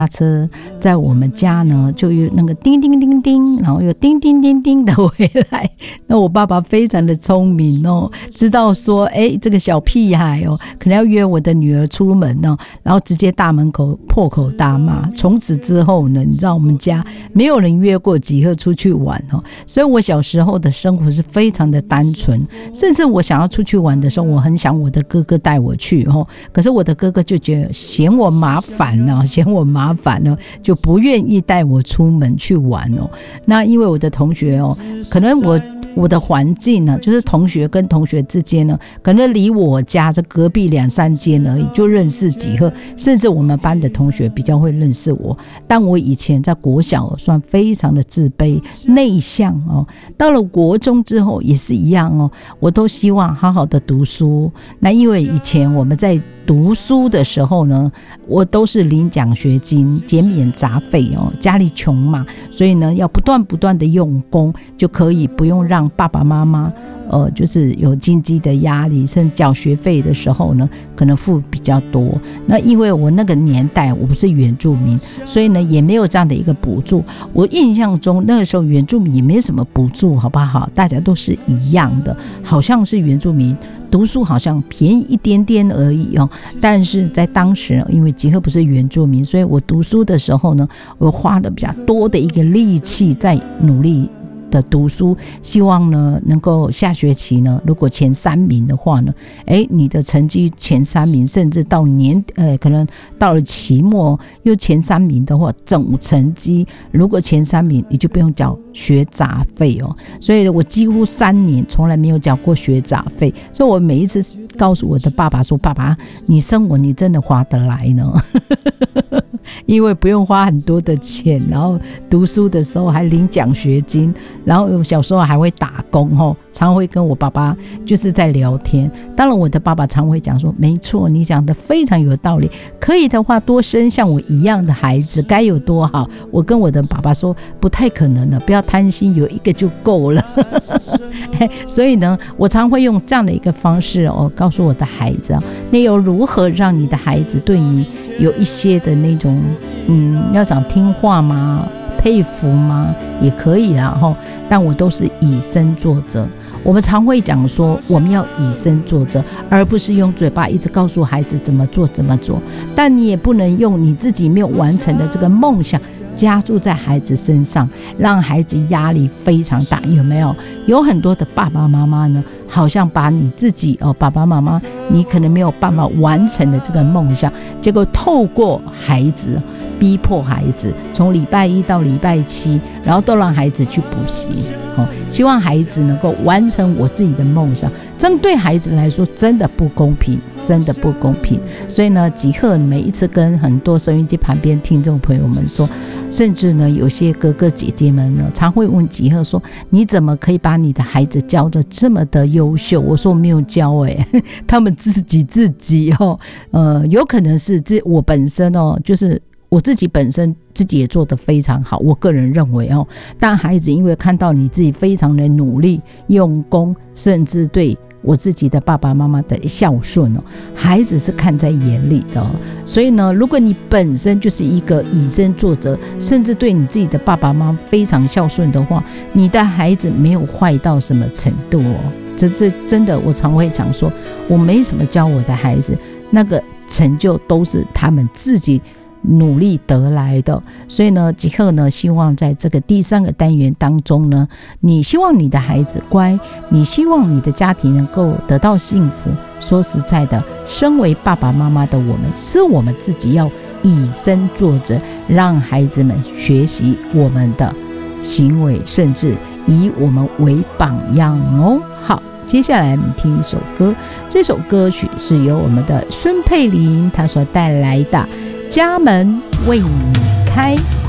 车在我们家呢，就有那个叮叮叮叮，然后又叮叮叮叮的回来。那我爸爸非常的聪明哦，知道说，这个小屁孩哦，可能要约我的女儿出门哦，然后直接大门口破口大骂。从此之后呢，你知道我们家没有人约过吉赫出去玩哦，所以我小时候的生活是非常的单纯，甚至我想要出去玩的时候，我很想我的哥哥带我去哦，可是我的哥哥就觉得嫌我麻烦哦，就不愿意带我出门去玩哦。那因为我的同学哦，可能我的环境呢，就是同学跟同学之间呢，可能离我家这隔壁2-3间而已，就认识吉赫，甚至我们班的同学比较会认识我。但我以前在国小算非常的自卑内向哦，到了国中之后也是一样哦，我都希望好好的读书。那因为以前我们在读书的时候呢，我都是领奖学金减免杂费哦，家里穷嘛，所以呢要不断的用功，就可以不用让爸爸妈妈就是有经济的压力，甚至缴学费的时候呢可能付比较多。那因为我那个年代我不是原住民，所以呢也没有这样的一个补助。我印象中那个时候原住民也没什么补助，好不好？大家都是一样的，好像是原住民读书好像便宜一点点而已哦。但是在当时，因为吉赫不是原住民，所以我读书的时候呢，我花的比较多的一个力气在努力的读书，希望呢能够下学期呢，如果前3名的话呢，你的成绩前3名，甚至到可能到了期末又前3名的话，总成绩如果前3名，你就不用缴学杂费哦。所以我几乎3年从来没有缴过学杂费，所以我每一次告诉我的爸爸说，爸爸，你生我你真的划得来呢。因为不用花很多的钱，然后读书的时候还领奖学金，然后小时候还会打工哦，常会跟我爸爸就是在聊天。当然我的爸爸常会讲说，没错，你讲的非常有道理，可以的话多生像我一样的孩子该有多好。我跟我的爸爸说，不太可能的，不要贪心，有一个就够了。所以呢，我常会用这样的一个方式哦，告诉我的孩子哦，你有如何让你的孩子对你有一些的那种要讲听话吗？佩服吗？也可以啦齁，但我都是以身作则。我们常会讲说，我们要以身作则，而不是用嘴巴一直告诉孩子怎么做。但你也不能用你自己没有完成的这个梦想加注在孩子身上，让孩子压力非常大。有没有？有很多的爸爸妈妈呢，好像把你自己爸爸妈妈你可能没有办法完成的这个梦想，结果透过孩子逼迫孩子从礼拜1到礼拜7，然后都让孩子去补习，希望孩子能够完成我自己的梦想。这样对孩子来说真的不公平，真的不公平。所以呢，吉赫每一次跟很多收音机旁边听众朋友们说，甚至呢有些哥哥姐姐们呢常会问吉赫说，你怎么可以把你的孩子教得这么的优秀？我说我没有教他们自己有可能是我本身就是我自己本身自己也做得非常好，我个人认为但孩子因为看到你自己非常的努力用功，甚至对我自己的爸爸妈妈的孝顺孩子是看在眼里的所以呢，如果你本身就是一个以身作则，甚至对你自己的爸爸妈妈非常孝顺的话，你的孩子没有坏到什么程度这真的，我常会讲说，我没什么教我的孩子，那个成就都是他们自己努力得来的。所以呢，吉赫呢希望在这个第3个单元当中呢，你希望你的孩子乖，你希望你的家庭能够得到幸福。说实在的，身为爸爸妈妈的我们，是我们自己要以身作则，让孩子们学习我们的行为，甚至以我们为榜样好，接下来我们听一首歌，这首歌曲是由我们的孙佩玲她所带来的《家门为你开》。